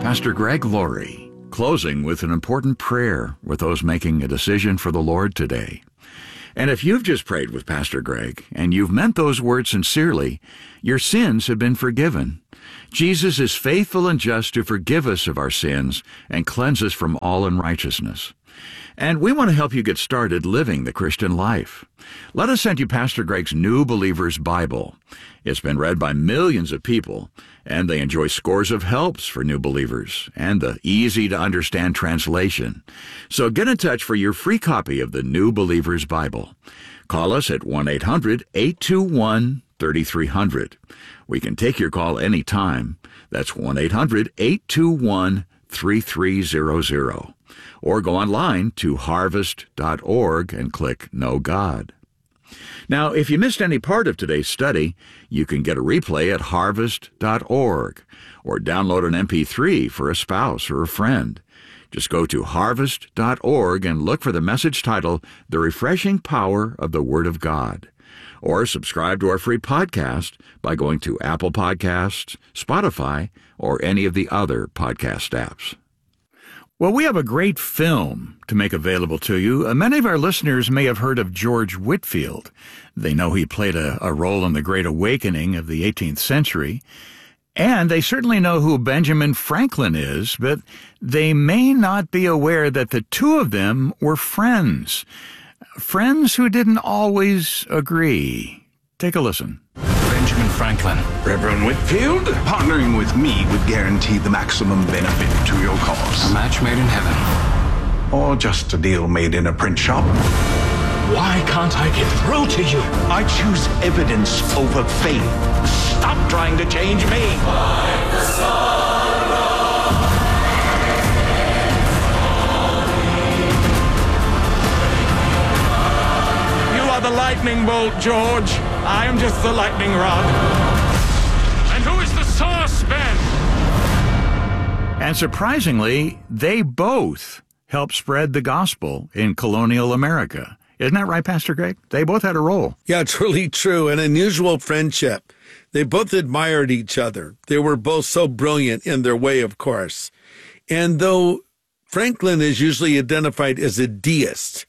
Pastor Greg Laurie, closing with an important prayer with those making a decision for the Lord today. And if you've just prayed with Pastor Greg and you've meant those words sincerely, your sins have been forgiven. Jesus is faithful and just to forgive us of our sins and cleanse us from all unrighteousness. And we want to help you get started living the Christian life. Let us send you Pastor Greg's New Believer's Bible. It's been read by millions of people, and they enjoy scores of helps for new believers and the easy-to-understand translation. So get in touch for your free copy of the New Believer's Bible. Call us at 1-800-821-3300. We can take your call anytime. That's 1-800-821-3300. Or go online to harvest.org and click Know God. Now, if you missed any part of today's study, you can get a replay at harvest.org or download an MP3 for a spouse or a friend. Just go to harvest.org and look for the message titled The Refreshing Power of the Word of God. Or subscribe to our free podcast by going to Apple Podcasts, Spotify, or any of the other podcast apps. Well, we have a great film to make available to you. Many of our listeners may have heard of George Whitefield. They know he played a role in the Great Awakening of the 18th century. And they certainly know who Benjamin Franklin is, but they may not be aware that the two of them were friends. Friends who didn't always agree. Take a listen. Benjamin Franklin. Reverend Whitefield, partnering with me would guarantee the maximum benefit to your cause. A match made in heaven. Or just a deal made in a print shop. Why can't I get through to you? I choose evidence over faith. Stop trying to change me. Like the sun You are the lightning bolt, George. I am just the lightning rod. And who is the source, Ben? And surprisingly, they both helped spread the gospel in colonial America. Isn't that right, Pastor Greg? They both had a role. Yeah, it's really true. An unusual friendship. They both admired each other. They were both so brilliant in their way, of course. And though Franklin is usually identified as a deist,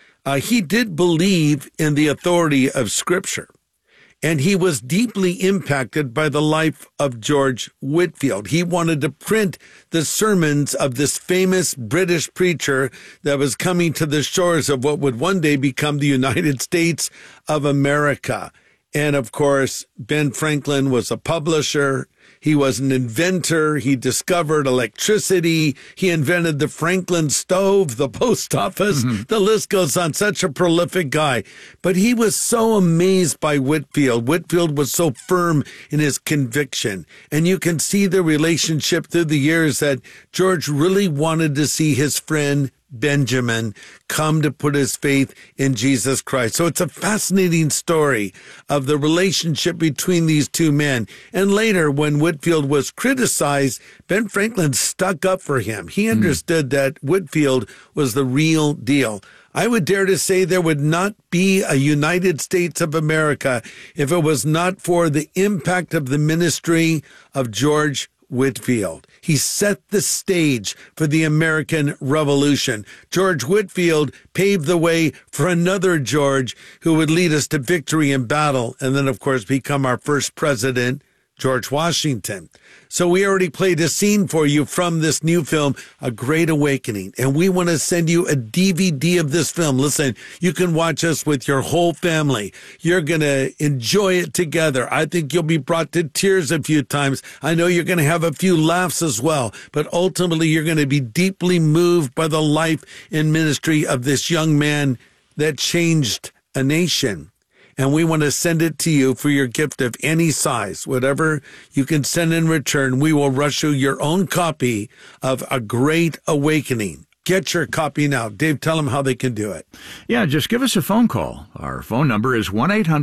he did believe in the authority of Scripture. And he was deeply impacted by the life of George Whitefield. He wanted to print the sermons of this famous British preacher that was coming to the shores of what would one day become the United States of America. And of course, Ben Franklin was a publisher. He was an inventor. He discovered electricity. He invented the Franklin stove, the post office. Mm-hmm. The list goes on. Such a prolific guy. But he was so amazed by Whitefield. Whitefield was so firm in his conviction. And you can see the relationship through the years that George really wanted to see his friend Benjamin come to put his faith in Jesus Christ. So it's a fascinating story of the relationship between these two men. And later, when Whitefield was criticized, Ben Franklin stuck up for him. He understood that Whitefield was the real deal. I would dare to say there would not be a United States of America if it was not for the impact of the ministry of George Whitefield. He set the stage for the American Revolution. George Whitefield paved the way for another George who would lead us to victory in battle and then, of course, become our first president, George Washington. So we already played a scene for you from this new film, A Great Awakening, and we want to send you a DVD of this film. Listen, you can watch us with your whole family. You're going to enjoy it together. I think you'll be brought to tears a few times. I know you're going to have a few laughs as well, but ultimately you're going to be deeply moved by the life and ministry of this young man that changed a nation. And we want to send it to you for your gift of any size. Whatever you can send in return, we will rush you your own copy of A Great Awakening. Get your copy now. Dave, tell them how they can do it. Yeah, just give us a phone call. Our phone number is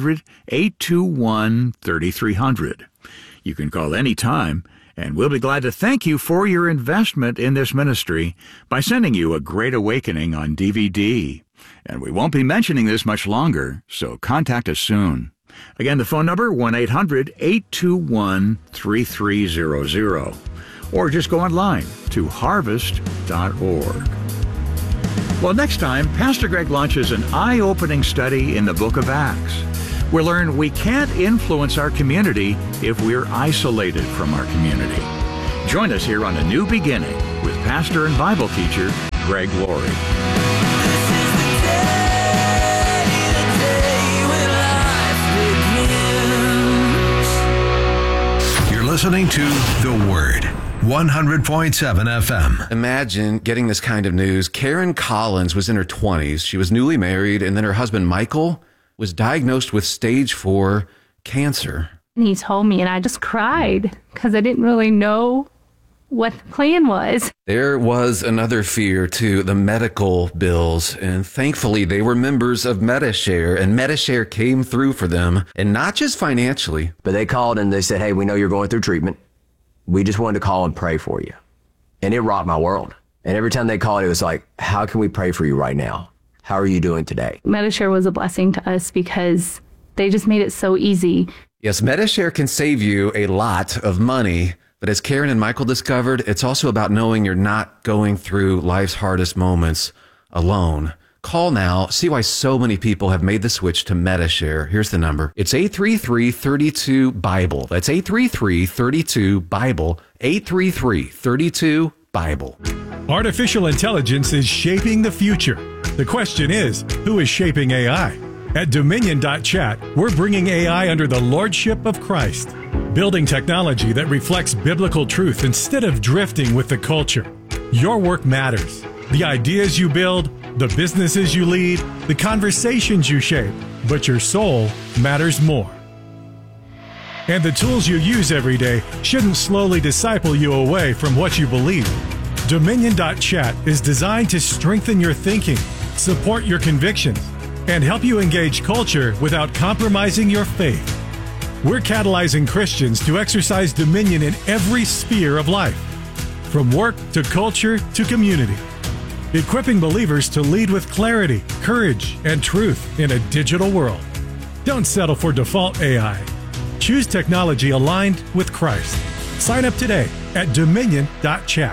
1-800-821-3300. You can call anytime, and we'll be glad to thank you for your investment in this ministry by sending you A Great Awakening on DVD. And we won't be mentioning this much longer, so contact us soon. Again, the phone number, 1-800-821-3300. or just go online to harvest.org. Well, next time, Pastor Greg launches an eye-opening study in the book of Acts. We'll learn we can't influence our community if we're isolated from our community. Join us here on A New Beginning with pastor and Bible teacher Greg Laurie. You're listening to The Word, 100.7 FM. Imagine getting this kind of news. Karen Collins was in her 20s. She was newly married, and then her husband, Michael, was diagnosed with stage 4 cancer. And he told me, and I just cried because I didn't really know what the plan was. There was another fear, too, the medical bills. And thankfully, they were members of Medi-Share, and Medi-Share came through for them, and not just financially. But they called and they said, hey, we know you're going through treatment. We just wanted to call and pray for you. And it rocked my world. And every time they called, it was like, how can we pray for you right now? How are you doing today? Medi-Share was a blessing to us because they just made it so easy. Yes, Medi-Share can save you a lot of money. But as Karen and Michael discovered, it's also about knowing you're not going through life's hardest moments alone. Call now. See why so many people have made the switch to Medi-Share. Here's the number. It's 833-32-BIBLE. That's 833-32-BIBLE. 833-32-BIBLE. Artificial intelligence is shaping the future. The question is, who is shaping AI? At Dominion.chat, we're bringing AI under the lordship of Christ, building technology that reflects biblical truth instead of drifting with the culture. Your work matters. The ideas you build, the businesses you lead, the conversations you shape, but your soul matters more. And the tools you use every day shouldn't slowly disciple you away from what you believe. Dominion.chat is designed to strengthen your thinking, support your convictions, and help you engage culture without compromising your faith. We're catalyzing Christians to exercise dominion in every sphere of life, from work to culture to community, equipping believers to lead with clarity, courage, and truth in a digital world. Don't settle for default AI. Choose technology aligned with Christ. Sign up today at Dominion.chat.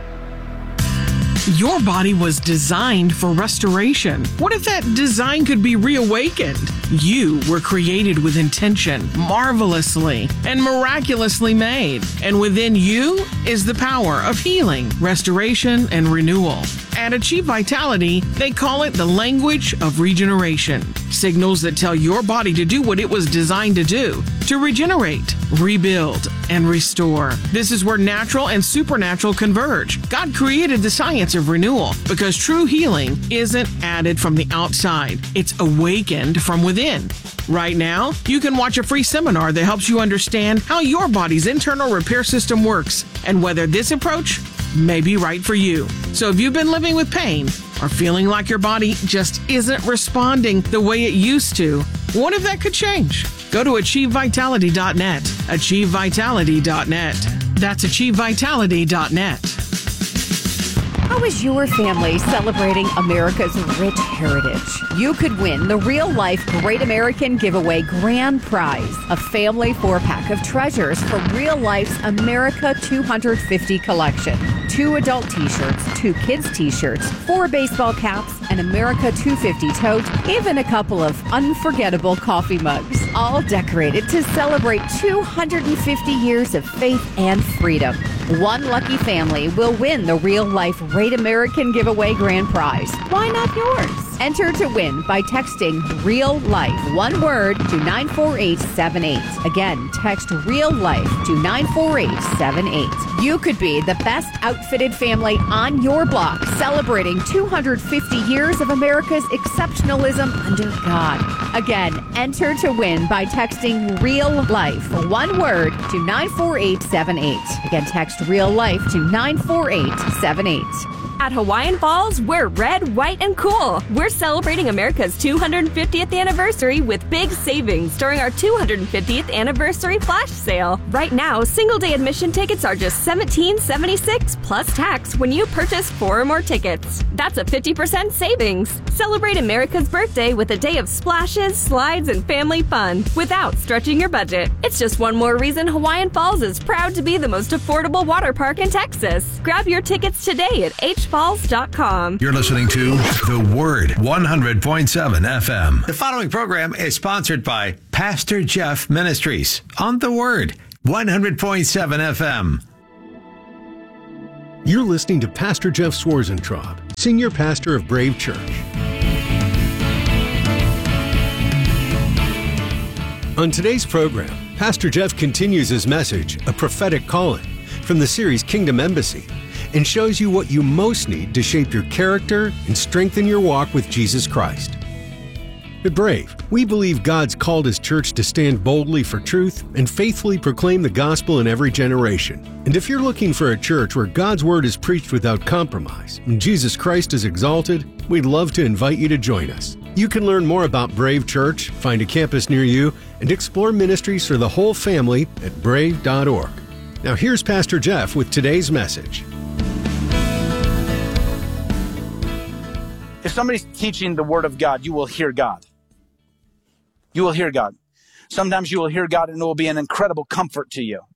Your body was designed for restoration. What if that design could be reawakened? You were created with intention, marvelously and miraculously made. And within you is the power of healing, restoration, and renewal. At Achieve Vitality, they call it the language of regeneration. Signals that tell your body to do what it was designed to do, to regenerate, rebuild, and restore. This is where natural and supernatural converge. God created the science of renewal because true healing isn't added from the outside. It's awakened from within. Right now, you can watch a free seminar that helps you understand how your body's internal repair system works and whether this approach may be right for you. So if you've been living with pain or feeling like your body just isn't responding the way it used to, what if that could change? Go to AchieveVitality.net. AchieveVitality.net. That's AchieveVitality.net. How is your family celebrating America's rich heritage? You could win the Real Life Great American Giveaway Grand Prize, a family 4-pack of treasures from Real Life's America 250 collection. 2 adult t-shirts, 2 kids t-shirts, 4 baseball caps, an America 250 tote, even a couple of unforgettable coffee mugs, all decorated to celebrate 250 years of faith and freedom. One lucky family will win the Real Life Great American Giveaway Grand Prize. Why not yours? Enter to win by texting Real Life, one word, to 94878. Again, text Real Life to 94878. You could be the best outfitted family on your block, celebrating 250 years of America's exceptionalism under God. Again, enter to win by texting Real Life, one word, to 94878. Again, text Real Life to 94878. At Hawaiian Falls, we're red, white, and cool. We're celebrating America's 250th anniversary with big savings during our 250th anniversary flash sale. Right now, single-day admission tickets are just $17.76 plus tax when you purchase 4 or more tickets. That's a 50% savings. Celebrate America's birthday with a day of splashes, slides, and family fun without stretching your budget. It's just one more reason Hawaiian Falls is proud to be the most affordable water park in Texas. Grab your tickets today at hfalls.com. You're listening to The Word, 100.7 FM. The following program is sponsored by Pastor Jeff Ministries on The Word, 100.7 FM. You're listening to Pastor Jeff Swarzentraub, Senior Pastor of Brave Church. On today's program, Pastor Jeff continues his message, A Prophetic Calling, from the series Kingdom Embassy, and shows you what you most need to shape your character and strengthen your walk with Jesus Christ. At Brave, we believe God's called His church to stand boldly for truth and faithfully proclaim the gospel in every generation. And if you're looking for a church where God's word is preached without compromise and Jesus Christ is exalted, we'd love to invite you to join us. You can learn more about Brave Church, find a campus near you, and explore ministries for the whole family at brave.org. Now here's Pastor Jeff with today's message. If somebody's teaching the Word of God, you will hear God. You will hear God. Sometimes you will hear God and it will be an incredible comfort to you.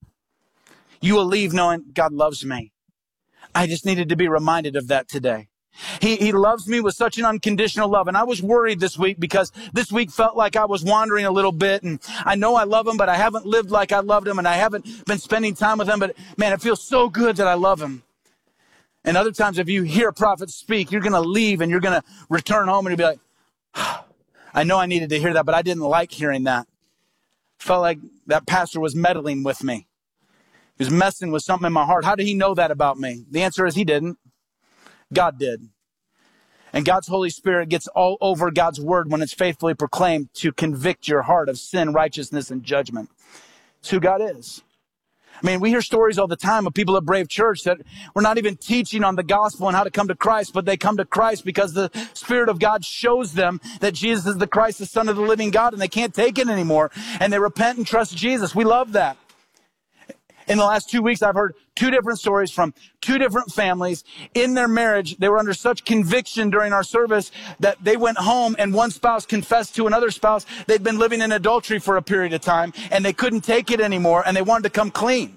You will leave knowing God loves me. I just needed to be reminded of that today. He loves me with such an unconditional love. And I was worried this week because this week felt like I was wandering a little bit. And I know I love Him, but I haven't lived like I loved Him. And I haven't been spending time with Him. But man, it feels so good that I love Him. And other times, if you hear a prophet speak, you're going to leave and you're going to return home and you'll be like, I know I needed to hear that, but I didn't like hearing that. Felt like that pastor was meddling with me. He was messing with something in my heart. How did he know that about me? The answer is he didn't. God did. And God's Holy Spirit gets all over God's word when it's faithfully proclaimed to convict your heart of sin, righteousness, and judgment. It's who God is. I mean, we hear stories all the time of people at Brave Church that we're not even teaching on the gospel and how to come to Christ, but they come to Christ because the Spirit of God shows them that Jesus is the Christ, the Son of the living God, and they can't take it anymore. And they repent and trust Jesus. We love that. In the last 2 weeks, I've heard 2 different stories from 2 different families. In their marriage, they were under such conviction during our service that they went home and one spouse confessed to another spouse they'd been living in adultery for a period of time and they couldn't take it anymore and they wanted to come clean.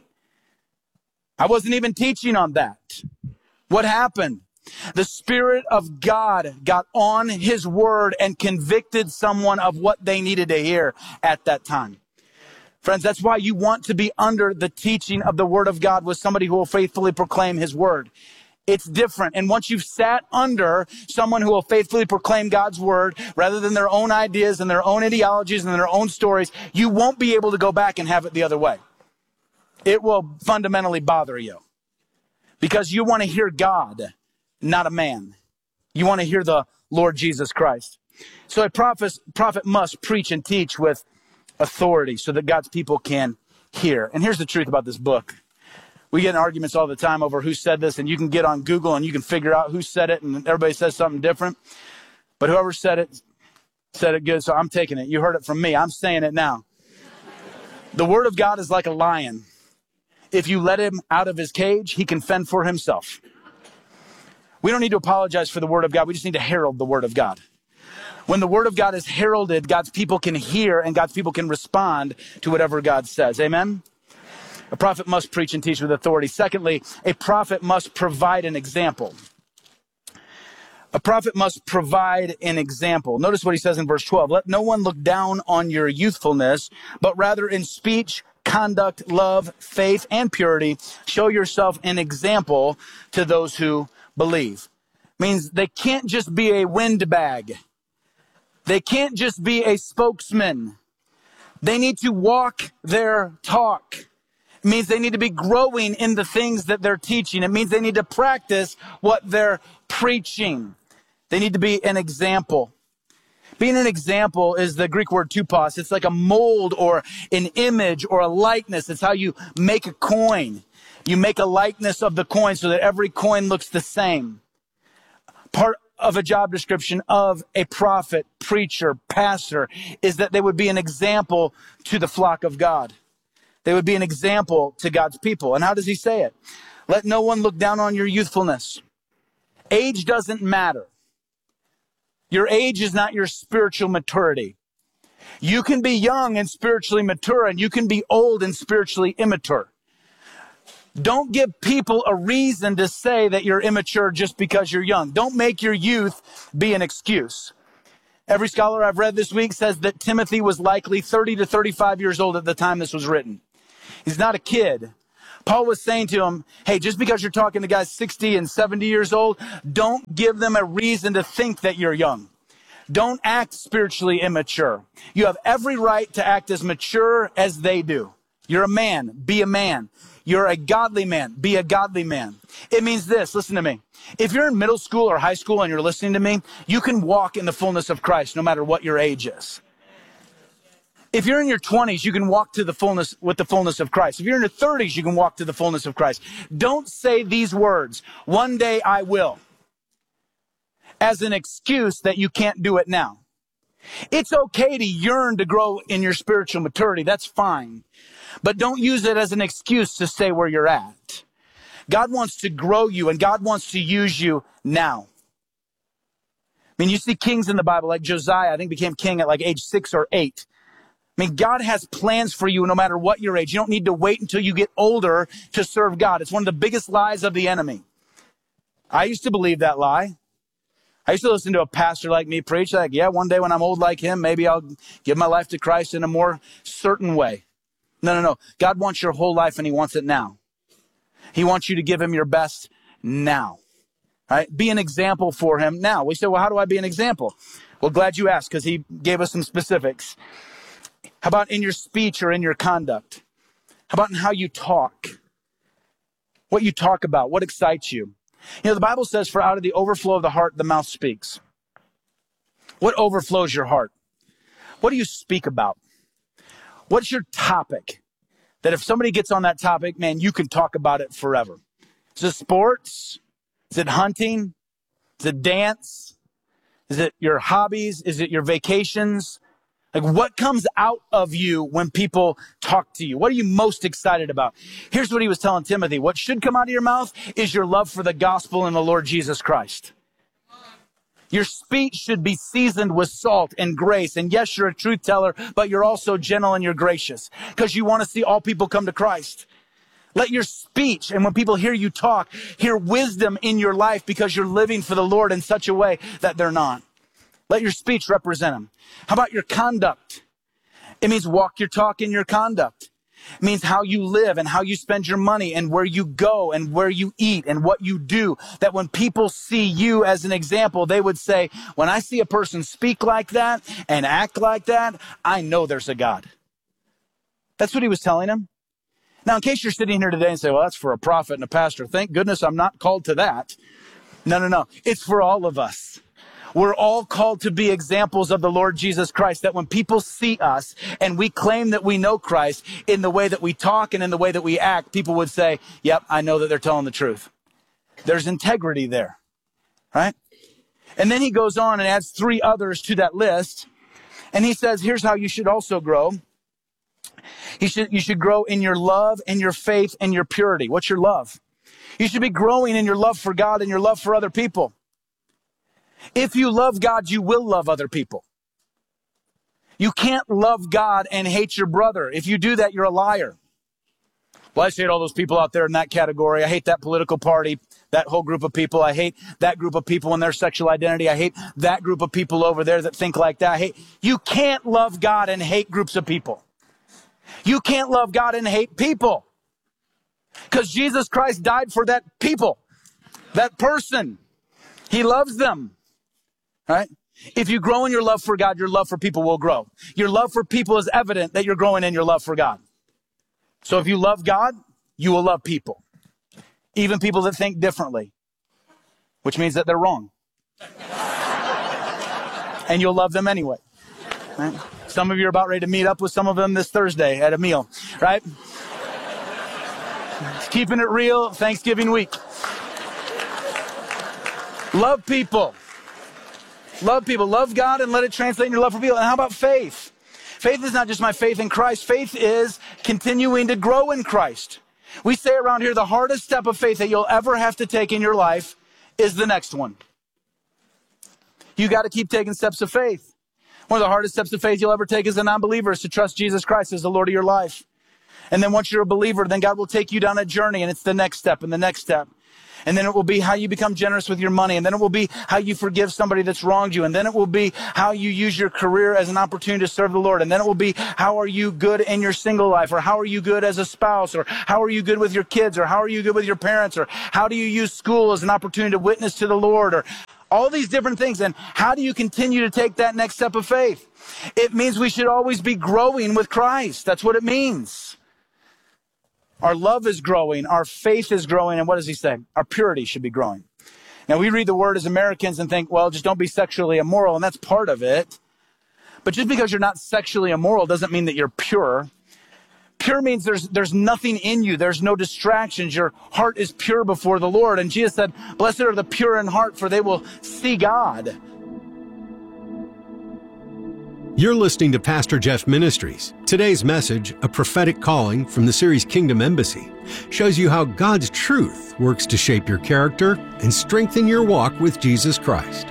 I wasn't even teaching on that. What happened? The Spirit of God got on His word and convicted someone of what they needed to hear at that time. Friends, that's why you want to be under the teaching of the Word of God with somebody who will faithfully proclaim His Word. It's different. And once you've sat under someone who will faithfully proclaim God's Word, rather than their own ideas and their own ideologies and their own stories, you won't be able to go back and have it the other way. It will fundamentally bother you because you want to hear God, not a man. You want to hear the Lord Jesus Christ. So a prophet must preach and teach with authority so that God's people can hear. And here's the truth about this book. We get in arguments all the time over who said this, and you can get on Google and you can figure out who said it, and everybody says something different. But whoever said it good, so I'm taking it. You heard it from me. I'm saying it now. The Word of God is like a lion. If you let him out of his cage, he can fend for himself. We don't need to apologize for the Word of God. We just need to herald the Word of God. When the Word of God is heralded, God's people can hear and God's people can respond to whatever God says. Amen? A prophet must preach and teach with authority. Secondly, a prophet must provide an example. A prophet must provide an example. Notice what he says in verse 12. Let no one look down on your youthfulness, but rather in speech, conduct, love, faith, and purity, show yourself an example to those who believe. Means they can't just be a windbag. They can't just be a spokesman. They need to walk their talk. It means they need to be growing in the things that they're teaching. It means they need to practice what they're preaching. They need to be an example. Being an example is the Greek word tupos. It's like a mold or an image or a likeness. It's how you make a coin. You make a likeness of the coin so that every coin looks the same. Part of a job description of a prophet, preacher, pastor is that they would be an example to the flock of God. They would be an example to God's people. And how does he say it? Let no one look down on your youthfulness. Age doesn't matter. Your age is not your spiritual maturity. You can be young and spiritually mature, and you can be old and spiritually immature. Don't give people a reason to say that you're immature just because you're young. Don't make your youth be an excuse. Every scholar I've read this week says that Timothy was likely 30 to 35 years old at the time this was written. He's not a kid. Paul was saying to him, hey, just because you're talking to guys 60 and 70 years old, don't give them a reason to think that you're young. Don't act spiritually immature. You have every right to act as mature as they do. You're a man. Be a man. You're a godly man. Be a godly man. It means this. Listen to me. If you're in middle school or high school and you're listening to me, you can walk in the fullness of Christ no matter what your age is. If you're in your 20s, you can walk to the fullness with the fullness of Christ. If you're in your 30s, you can walk to the fullness of Christ. Don't say these words, one day I will, as an excuse that you can't do it now. It's okay to yearn to grow in your spiritual maturity. That's fine. But don't use it as an excuse to stay where you're at. God wants to grow you, and God wants to use you now. I mean, you see kings in the Bible, like Josiah, I think became king at like age 6 or 8. I mean, God has plans for you no matter what your age. You don't need to wait until you get older to serve God. It's one of the biggest lies of the enemy. I used to believe that lie. I used to listen to a pastor like me preach, like, yeah, one day when I'm old like him, maybe I'll give my life to Christ in a more certain way. No. God wants your whole life, and he wants it now. He wants you to give him your best now. Right? Be an example for him now. We say, well, how do I be an example? Well, glad you asked, because he gave us some specifics. How about in your speech or in your conduct? How about in how you talk? What you talk about, what excites you? You know, the Bible says, for out of the overflow of the heart, the mouth speaks. What overflows your heart? What do you speak about? What's your topic? That if somebody gets on that topic, man, you can talk about it forever. Is it sports? Is it hunting? Is it dance? Is it your hobbies? Is it your vacations? Like, what comes out of you when people talk to you? What are you most excited about? Here's what he was telling Timothy. What should come out of your mouth is your love for the gospel and the Lord Jesus Christ. Your speech should be seasoned with salt and grace. And yes, you're a truth teller, but you're also gentle and you're gracious because you want to see all people come to Christ. Let your speech, and when people hear you talk, hear wisdom in your life because you're living for the Lord in such a way that they're not. Let your speech represent him. How about your conduct? It means walk your talk in your conduct. It means how you live and how you spend your money and where you go and where you eat and what you do. That when people see you as an example, they would say, when I see a person speak like that and act like that, I know there's a God. That's what he was telling him. Now, in case you're sitting here today and say, well, that's for a prophet and a pastor. Thank goodness I'm not called to that. No. It's for all of us. We're all called to be examples of the Lord Jesus Christ, that when people see us and we claim that we know Christ in the way that we talk and in the way that we act, people would say, yep, I know that they're telling the truth. There's integrity there, right? And then he goes on and adds 3 others to that list. And he says, here's how you should also grow. You should grow in your love and your faith and your purity. What's your love? You should be growing in your love for God and your love for other people. If you love God, you will love other people. You can't love God and hate your brother. If you do that, you're a liar. Well, I hate all those people out there in that category. I hate that political party, that whole group of people. I hate that group of people and their sexual identity. I hate that group of people over there that think like that. You can't love God and hate groups of people. You can't love God and hate people. Because Jesus Christ died for that people, that person. He loves them. Right? If you grow in your love for God, your love for people will grow. Your love for people is evident that you're growing in your love for God. So if you love God, you will love people. Even people that think differently, which means that they're wrong. And you'll love them anyway. Right? Some of you are about ready to meet up with some of them this Thursday at a meal, right? Keeping it real, Thanksgiving week. Love people. Love people. Love God and let it translate in your love for people. And how about faith? Faith is not just my faith in Christ. Faith is continuing to grow in Christ. We say around here the hardest step of faith that you'll ever have to take in your life is the next one. You got to keep taking steps of faith. One of the hardest steps of faith you'll ever take as a non-believer is to trust Jesus Christ as the Lord of your life. And then once you're a believer, then God will take you down a journey, and it's the next step and the next step. And then it will be how you become generous with your money. And then it will be how you forgive somebody that's wronged you. And then it will be how you use your career as an opportunity to serve the Lord. And then it will be how are you good in your single life, or how are you good as a spouse, or how are you good with your kids, or how are you good with your parents, or how do you use school as an opportunity to witness to the Lord, or all these different things. And how do you continue to take that next step of faith? It means we should always be growing with Christ. That's what it means. Our love is growing, our faith is growing, and what does he say? Our purity should be growing. Now, we read the word as Americans and think, well, just don't be sexually immoral, and that's part of it. But just because you're not sexually immoral doesn't mean that you're pure. Pure means there's nothing in you. There's no distractions. Your heart is pure before the Lord. And Jesus said, blessed are the pure in heart, for they will see God. You're listening to Pastor Jeff Ministries. Today's message, A Prophetic Calling, from the series Kingdom Embassy, shows you how God's truth works to shape your character and strengthen your walk with Jesus Christ.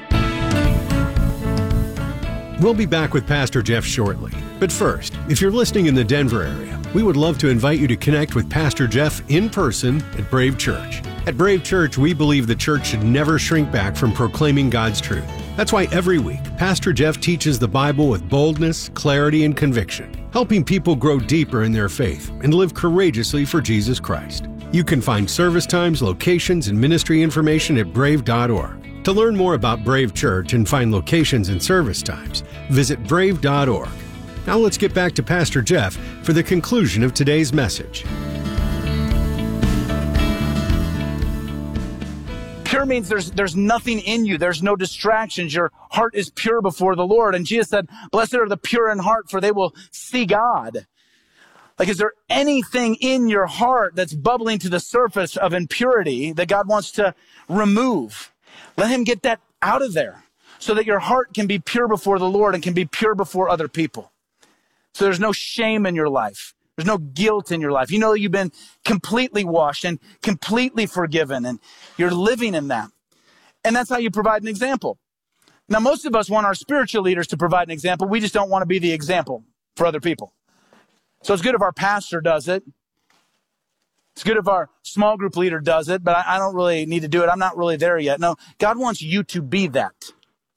We'll be back with Pastor Jeff shortly. But first, if you're listening in the Denver area, we would love to invite you to connect with Pastor Jeff in person at Brave Church. At Brave Church, we believe the church should never shrink back from proclaiming God's truth. That's why every week, Pastor Jeff teaches the Bible with boldness, clarity, and conviction, helping people grow deeper in their faith and live courageously for Jesus Christ. You can find service times, locations, and ministry information at brave.org. To learn more about Brave Church and find locations and service times, visit brave.org. Now let's get back to Pastor Jeff for the conclusion of today's message. Pure means there's nothing in you. There's no distractions. Your heart is pure before the Lord. And Jesus said, blessed are the pure in heart, for they will see God. Like, is there anything in your heart that's bubbling to the surface of impurity that God wants to remove? Let him get that out of there so that your heart can be pure before the Lord and can be pure before other people. So there's no shame in your life. There's no guilt in your life. You know you've been completely washed and completely forgiven, and you're living in that. And that's how you provide an example. Now, most of us want our spiritual leaders to provide an example. We just don't want to be the example for other people. So it's good if our pastor does it. It's good if our small group leader does it, but I don't really need to do it. I'm not really there yet. No, God wants you to be that.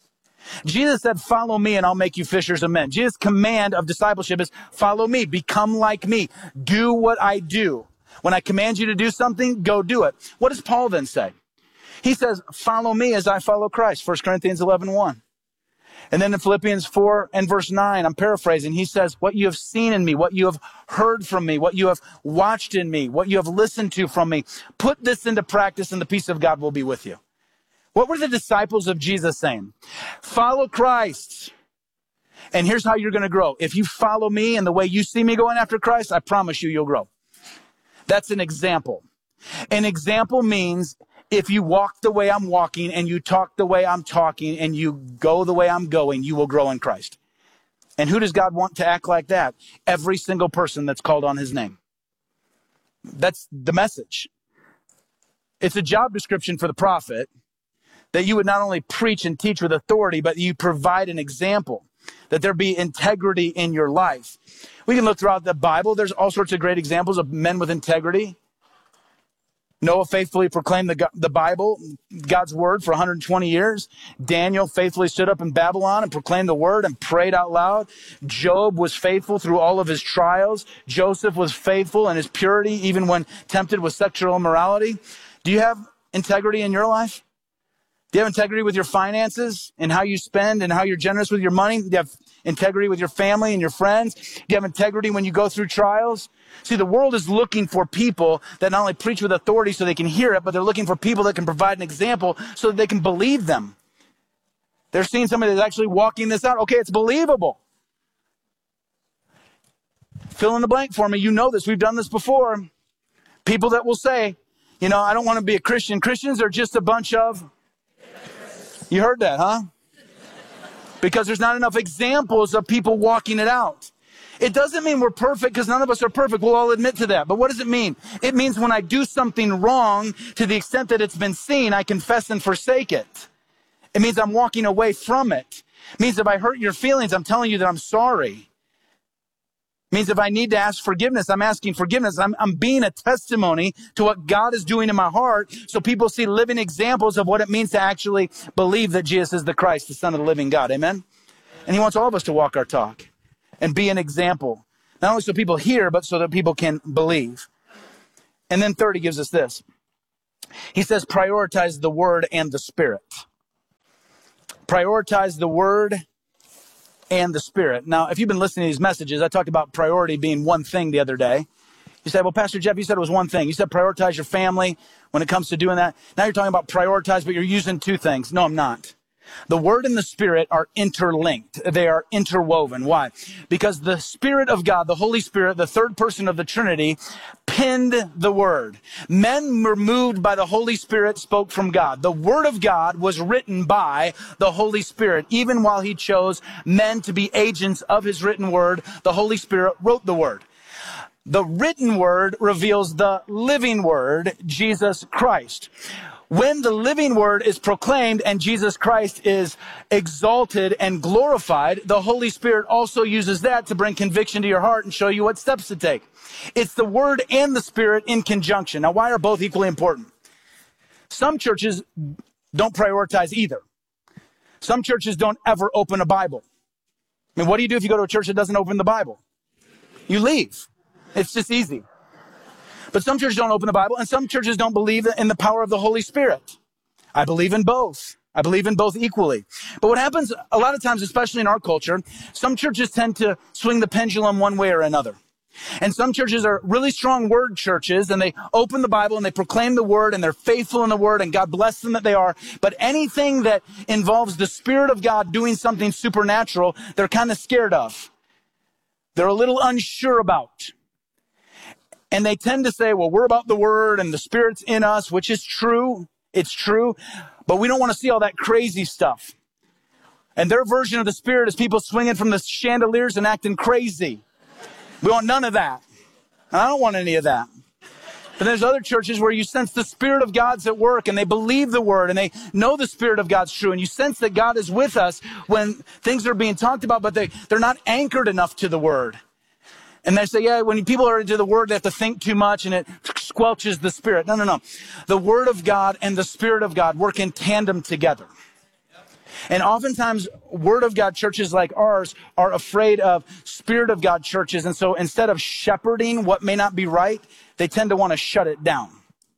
Jesus said, follow me and I'll make you fishers of men. Jesus' command of discipleship is follow me, become like me, do what I do. When I command you to do something, go do it. What does Paul then say? He says, follow me as I follow Christ, 1 Corinthians 11:1. And then in Philippians 4 and verse 9, I'm paraphrasing, he says, what you have seen in me, what you have heard from me, what you have watched in me, what you have listened to from me, put this into practice and the peace of God will be with you. What were the disciples of Jesus saying? Follow Christ. And here's how you're going to grow. If you follow me and the way you see me going after Christ, I promise you'll grow. That's an example. An example means if you walk the way I'm walking and you talk the way I'm talking and you go the way I'm going, you will grow in Christ. And who does God want to act like that? Every single person that's called on his name. That's the message. It's a job description for the prophet, that you would not only preach and teach with authority, but you provide an example, that there be integrity in your life. We can look throughout the Bible. There's all sorts of great examples of men with integrity. Noah faithfully proclaimed the Bible, God's word, for 120 years. Daniel faithfully stood up in Babylon and proclaimed the word and prayed out loud. Job was faithful through all of his trials. Joseph was faithful in his purity, even when tempted with sexual immorality. Do you have integrity in your life? Do you have integrity with your finances and how you spend and how you're generous with your money? Do you have integrity with your family and your friends? Do you have integrity when you go through trials? See, the world is looking for people that not only preach with authority so they can hear it, but they're looking for people that can provide an example so that they can believe them. They're seeing somebody that's actually walking this out. Okay, it's believable. Fill in the blank for me. You know this. We've done this before. People that will say, you know, I don't want to be a Christian. Christians are just a bunch of... You heard that, huh? Because there's not enough examples of people walking it out. It doesn't mean we're perfect, because none of us are perfect. We'll all admit to that. But what does it mean? It means when I do something wrong, to the extent that it's been seen, I confess and forsake it. It means I'm walking away from it. It means if I hurt your feelings, I'm telling you that I'm sorry. It means if I need to ask forgiveness, I'm asking forgiveness. I'm being a testimony to what God is doing in my heart, so people see living examples of what it means to actually believe that Jesus is the Christ, the Son of the living God. Amen? And he wants all of us to walk our talk and be an example, not only so people hear, but so that people can believe. And then third, he gives us this. He says, prioritize the Word and the Spirit. Prioritize the Word and the Spirit. Now, if you've been listening to these messages, I talked about priority being one thing the other day. You said, well, Pastor Jeff, you said it was one thing. You said prioritize your family when it comes to doing that. Now you're talking about prioritize, but you're using two things. No, I'm not. The Word and the Spirit are interlinked. They are interwoven. Why? Because the Spirit of God, the Holy Spirit, the third person of the Trinity, penned the Word. Men were moved by the Holy Spirit, spoke from God. The Word of God was written by the Holy Spirit. Even while he chose men to be agents of his written Word, the Holy Spirit wrote the Word. The written Word reveals the living Word, Jesus Christ. When the living Word is proclaimed and Jesus Christ is exalted and glorified, the Holy Spirit also uses that to bring conviction to your heart and show you what steps to take. It's the Word and the Spirit in conjunction. Now, why are both equally important? Some churches don't prioritize either. Some churches don't ever open a Bible. I mean, what do you do if you go to a church that doesn't open the Bible? You leave. It's just easy. But some churches don't open the Bible, and some churches don't believe in the power of the Holy Spirit. I believe in both. I believe in both equally. But what happens a lot of times, especially in our culture, some churches tend to swing the pendulum one way or another. And some churches are really strong word churches, and they open the Bible and they proclaim the Word, and they're faithful in the Word, and God bless them that they are. But anything that involves the Spirit of God doing something supernatural, they're kind of scared of. They're a little unsure about. And they tend to say, well, we're about the Word and the Spirit's in us, which is true. It's true. But we don't want to see all that crazy stuff. And their version of the Spirit is people swinging from the chandeliers and acting crazy. We want none of that. And I don't want any of that. But there's other churches where you sense the Spirit of God's at work, and they believe the Word, and they know the Spirit of God's true. And you sense that God is with us when things are being talked about, but they're not anchored enough to the Word. And they say, yeah, when people are into the Word, they have to think too much, and it squelches the Spirit. No. The Word of God and the Spirit of God work in tandem together. And oftentimes, Word of God churches like ours are afraid of Spirit of God churches. And so instead of shepherding what may not be right, they tend to want to shut it down.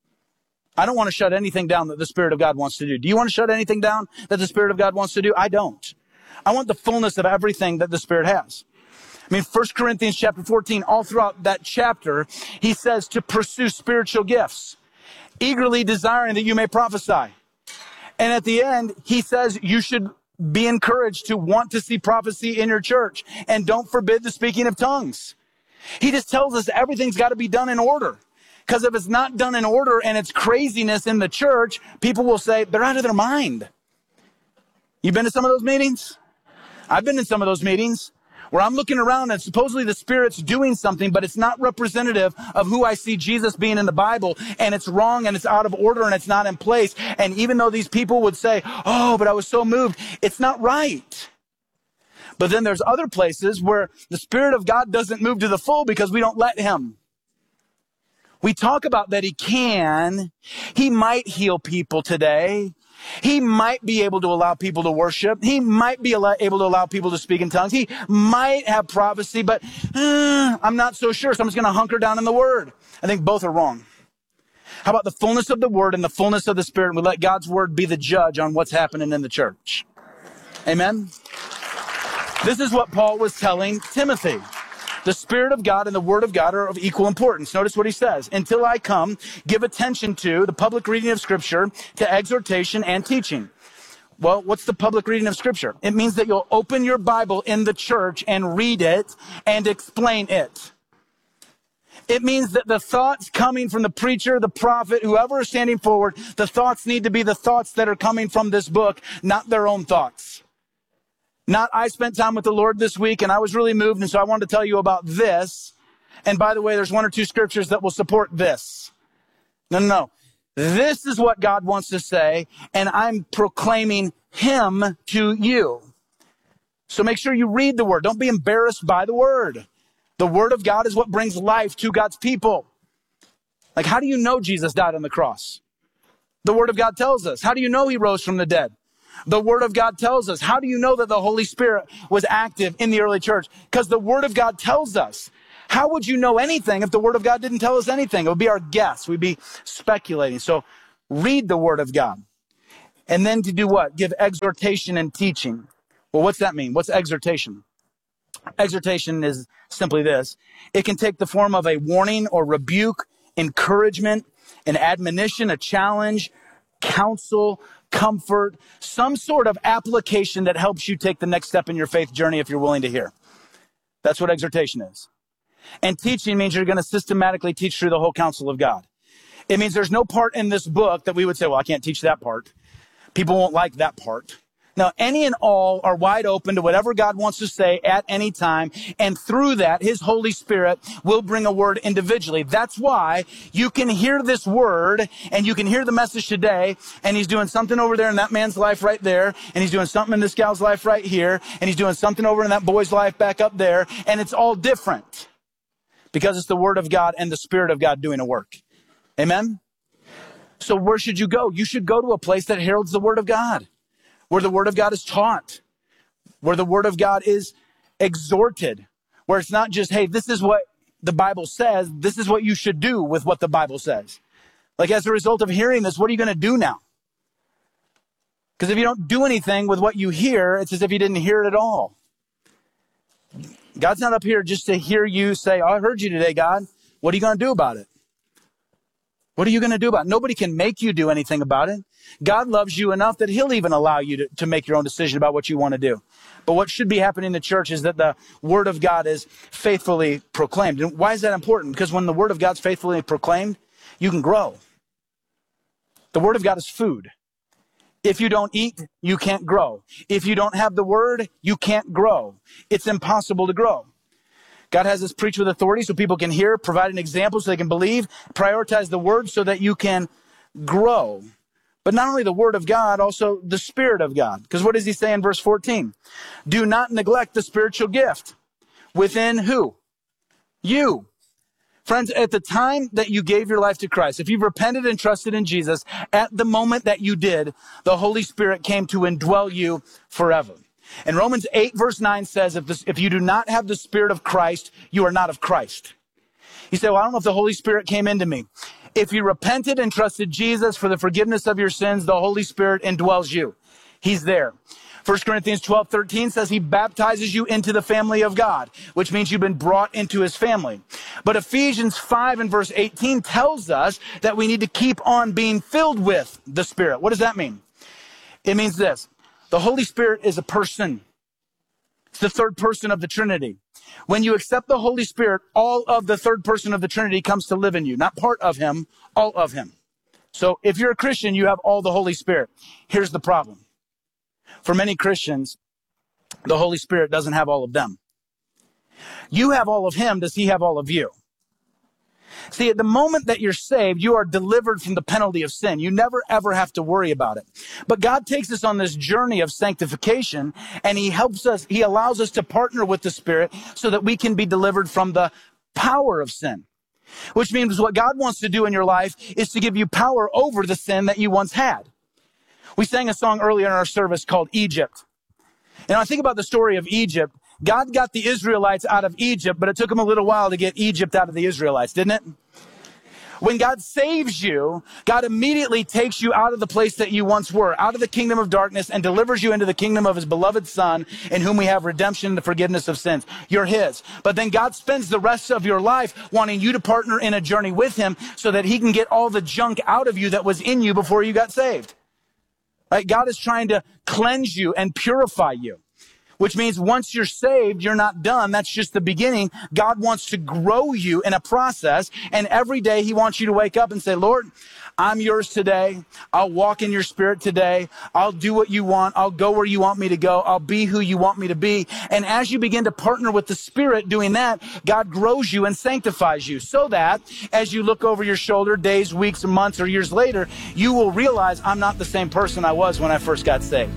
I don't want to shut anything down that the Spirit of God wants to do. Do you want to shut anything down that the Spirit of God wants to do? I don't. I want the fullness of everything that the Spirit has. I mean, 1 Corinthians chapter 14, all throughout that chapter, he says to pursue spiritual gifts, eagerly desiring that you may prophesy. And at the end, he says you should be encouraged to want to see prophecy in your church, and don't forbid the speaking of tongues. He just tells us everything's got to be done in order. Because if it's not done in order and it's craziness in the church, people will say they're out of their mind. You've been to some of those meetings? I've been in some of those meetings where I'm looking around and supposedly the Spirit's doing something, but it's not representative of who I see Jesus being in the Bible, and it's wrong and it's out of order and it's not in place. And even though these people would say, oh, but I was so moved, it's not right. But then there's other places where the Spirit of God doesn't move to the full because we don't let him. We talk about that he can. He might heal people today. He might be able to allow people to worship. He might be able to allow people to speak in tongues. He might have prophecy, but I'm not so sure. So I'm just going to hunker down in the Word. I think both are wrong. How about the fullness of the Word and the fullness of the Spirit? And we let God's Word be the judge on what's happening in the church. Amen? This is what Paul was telling Timothy. The Spirit of God and the Word of God are of equal importance. Notice what he says. Until I come, give attention to the public reading of Scripture, to exhortation and teaching. Well, what's the public reading of Scripture? It means that you'll open your Bible in the church and read it and explain it. It means that the thoughts coming from the preacher, the prophet, whoever is standing forward, the thoughts need to be the thoughts that are coming from this book, not their own thoughts. Not, I spent time with the Lord this week and I was really moved, and so I wanted to tell you about this. And by the way, there's one or two scriptures that will support this. No. This is what God wants to say, and I'm proclaiming him to you. So make sure you read the word. Don't be embarrassed by the word. The word of God is what brings life to God's people. Like, how do you know Jesus died on the cross? The word of God tells us. How do you know he rose from the dead? The word of God tells us. How do you know that the Holy Spirit was active in the early church? Because the word of God tells us. How would you know anything if the word of God didn't tell us anything? It would be our guess. We'd be speculating. So read the word of God. And then to do what? Give exhortation and teaching. Well, what's that mean? What's exhortation? Exhortation is simply this. It can take the form of a warning or rebuke, encouragement, an admonition, a challenge, counsel, comfort, some sort of application that helps you take the next step in your faith journey if you're willing to hear. That's what exhortation is. And teaching means you're going to systematically teach through the whole counsel of God. It means there's no part in this book that we would say, well, I can't teach that part. People won't like that part. Now, any and all are wide open to whatever God wants to say at any time. And through that, his Holy Spirit will bring a word individually. That's why you can hear this word and you can hear the message today. And he's doing something over there in that man's life right there. And he's doing something in this gal's life right here. And he's doing something over in that boy's life back up there. And it's all different because it's the word of God and the Spirit of God doing a work. Amen? So where should you go? You should go to a place that heralds the word of God, where the word of God is taught, where the word of God is exhorted, where it's not just, hey, this is what the Bible says. This is what you should do with what the Bible says. Like, as a result of hearing this, what are you going to do now? Because if you don't do anything with what you hear, it's as if you didn't hear it at all. God's not up here just to hear you say, oh, I heard you today, God. What are you going to do about it? What are you going to do about it? Nobody can make you do anything about it. God loves you enough that he'll even allow you to make your own decision about what you want to do. But what should be happening in the church is that the word of God is faithfully proclaimed. And why is that important? Because when the word of God's faithfully proclaimed, you can grow. The word of God is food. If you don't eat, you can't grow. If you don't have the word, you can't grow. It's impossible to grow. God has us preach with authority so people can hear, provide an example so they can believe, prioritize the word so that you can grow. But not only the word of God, also the Spirit of God. Because what does he say in verse 14? Do not neglect the spiritual gift. Within who? You. Friends, at the time that you gave your life to Christ, if you've repented and trusted in Jesus, at the moment that you did, the Holy Spirit came to indwell you forever. And Romans 8 verse 9 says, if you do not have the Spirit of Christ, you are not of Christ. You say, well, I don't know if the Holy Spirit came into me. If you repented and trusted Jesus for the forgiveness of your sins, the Holy Spirit indwells you. He's there. 1 Corinthians 12:13 says he baptizes you into the family of God, which means you've been brought into his family. But Ephesians 5 and verse 18 tells us that we need to keep on being filled with the Spirit. What does that mean? It means this. The Holy Spirit is a person. It's the third person of the Trinity. When you accept the Holy Spirit, all of the third person of the Trinity comes to live in you. Not part of him, all of him. So if you're a Christian, you have all the Holy Spirit. Here's the problem. For many Christians, the Holy Spirit doesn't have all of them. You have all of him. Does he have all of you? See, at the moment that you're saved, you are delivered from the penalty of sin. You never, ever have to worry about it. But God takes us on this journey of sanctification, and he helps us, he allows us to partner with the Spirit so that we can be delivered from the power of sin. Which means what God wants to do in your life is to give you power over the sin that you once had. We sang a song earlier in our service called Egypt. And I think about the story of Egypt. God got the Israelites out of Egypt, but it took him a little while to get Egypt out of the Israelites, didn't it? When God saves you, God immediately takes you out of the place that you once were, out of the kingdom of darkness, and delivers you into the kingdom of his beloved Son, in whom we have redemption and the forgiveness of sins. You're his. But then God spends the rest of your life wanting you to partner in a journey with him so that he can get all the junk out of you that was in you before you got saved. Right? God is trying to cleanse you and purify you. which means once you're saved, you're not done. That's just the beginning. God wants to grow you in a process, and every day he wants you to wake up and say, Lord, I'm yours today. I'll walk in your spirit today. I'll do what you want. I'll go where you want me to go. I'll be who you want me to be. And as you begin to partner with the Spirit doing that, God grows you and sanctifies you so that as you look over your shoulder days, weeks, months, or years later, you will realize I'm not the same person I was when I first got saved.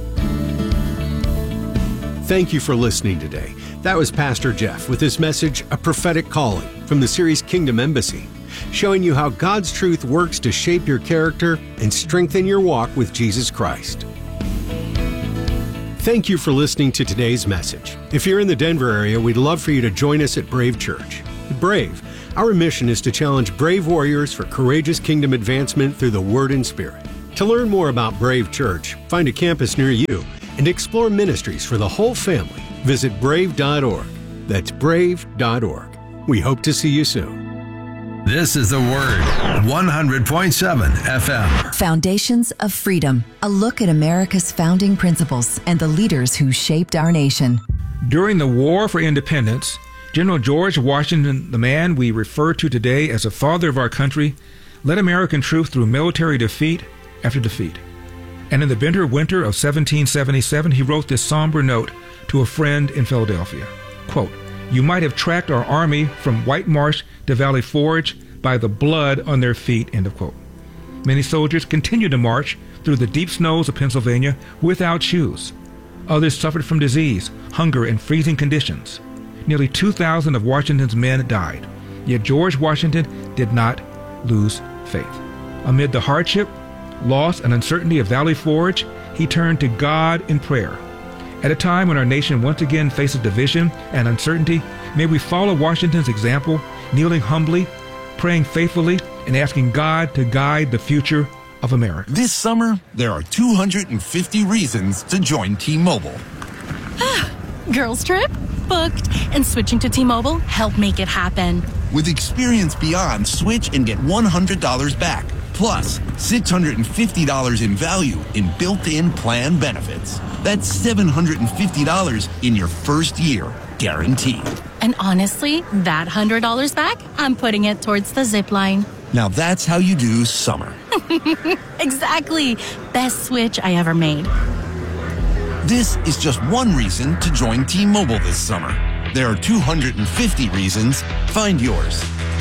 Thank you for listening today. That was Pastor Jeff with his message, A Prophetic Calling, from the series Kingdom Embassy, showing you how God's truth works to shape your character and strengthen your walk with Jesus Christ. Thank you for listening to today's message. If you're in the Denver area, we'd love for you to join us at Brave Church. At Brave, our mission is to challenge brave warriors for courageous kingdom advancement through the Word and Spirit. To learn more about Brave Church, find a campus near you, and explore ministries for the whole family, visit brave.org. That's brave.org. We hope to see you soon. This is The Word, 100.7 FM. Foundations of Freedom, a look at America's founding principles and the leaders who shaped our nation. During the War for Independence, General George Washington, the man we refer to today as the father of our country, led American troops through military defeat after defeat. And in the bitter winter of 1777, he wrote this somber note to a friend in Philadelphia. Quote, "You might have tracked our army from White Marsh to Valley Forge by the blood on their feet," end of quote. Many soldiers continued to march through the deep snows of Pennsylvania without shoes. Others suffered from disease, hunger, and freezing conditions. Nearly 2,000 of Washington's men died. Yet George Washington did not lose faith. Amid the hardship, loss, and uncertainty of Valley Forge, he turned to God in prayer. At a time when our nation once again faces division and uncertainty, may we follow Washington's example, kneeling humbly, praying faithfully, and asking God to guide the future of America. This summer, there are 250 reasons to join T-Mobile. Girls trip? Booked. And switching to T-Mobile helped make it happen. With Experience Beyond, switch and get $100 back. Plus, $650 in value in built-in plan benefits. That's $750 in your first year, guaranteed. And honestly, that $100 back, I'm putting it towards the zip line. Now that's how you do summer. Exactly. Best switch I ever made. This is just one reason to join T-Mobile this summer. There are 250 reasons. Find yours.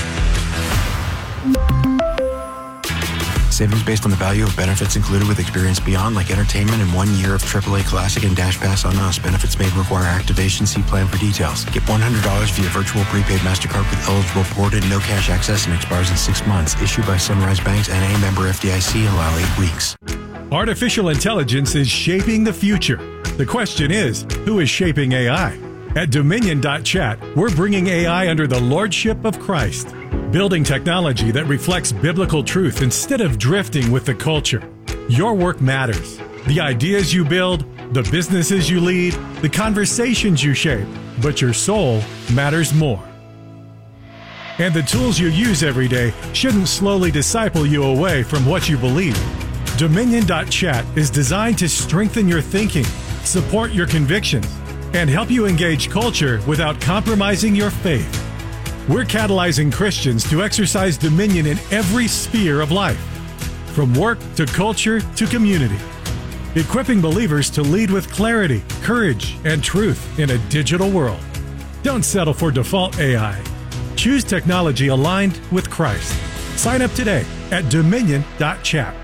Savings based on the value of benefits included with Experience Beyond, like entertainment and 1 year of AAA Classic and Dash Pass on us. Benefits may require activation. See plan for details. Get $100 via virtual prepaid MasterCard with eligible port and no cash access and expires in 6 months. Issued by Sunrise Banks, N.A. member FDIC. Allow 8 weeks. Artificial intelligence is shaping the future. The question is, who is shaping AI? At Dominion.chat, we're bringing AI under the lordship of Christ, building technology that reflects biblical truth instead of drifting with the culture. Your work matters. The ideas you build, the businesses you lead, the conversations you shape, but your soul matters more. And the tools you use every day shouldn't slowly disciple you away from what you believe. Dominion.chat is designed to strengthen your thinking, support your convictions, and help you engage culture without compromising your faith. We're catalyzing Christians to exercise dominion in every sphere of life, from work to culture to community, equipping believers to lead with clarity, courage, and truth in a digital world. Don't settle for default AI. Choose technology aligned with Christ. Sign up today at Dominion.chat.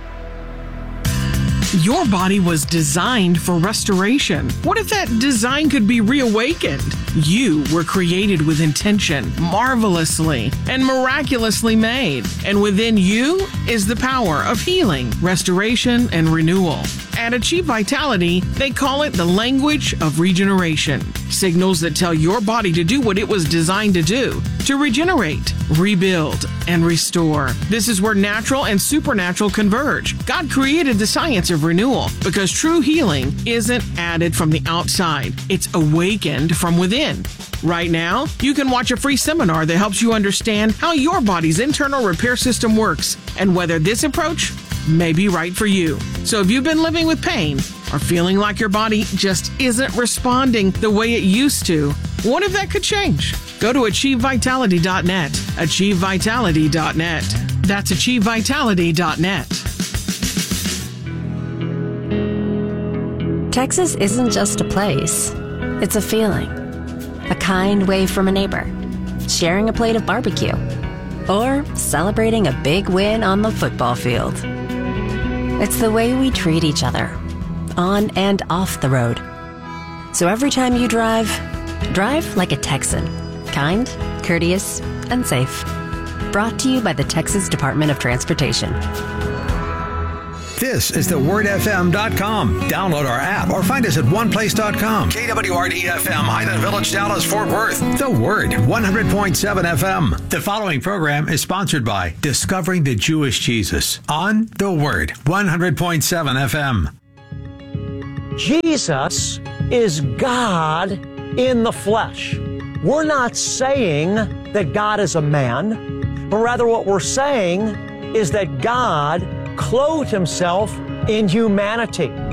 Your body was designed for restoration. What if that design could be reawakened? You were created with intention, marvelously and miraculously made. And within you is the power of healing, restoration, and renewal. At Achieve Vitality, they call it the language of regeneration. Signals that tell your body to do what it was designed to do, to regenerate, rebuild, and restore. This is where natural and supernatural converge. God created the science of renewal because true healing isn't added from the outside. It's awakened from within. Right now, you can watch a free seminar that helps you understand how your body's internal repair system works and whether this approach may be right for you. So if you've been living with pain, or feeling like your body just isn't responding the way it used to? What if that could change? Go to AchieveVitality.net. AchieveVitality.net. That's AchieveVitality.net. Texas isn't just a place. It's a feeling. A kind wave from a neighbor. Sharing a plate of barbecue. Or celebrating a big win on the football field. It's the way we treat each other, on and off the road. So every time you drive like a Texan. Kind, courteous, and safe. Brought to you by the Texas Department of Transportation. This is thewordfm.com. Download our app or find us at oneplace.com. KWRD-FM, Highland Village, Dallas, Fort Worth. The Word, 100.7 FM. The following program is sponsored by Discovering the Jewish Jesus on The Word, 100.7 FM. Jesus is God in the flesh. We're not saying that God is a man, but rather what we're saying is that God clothed himself in humanity.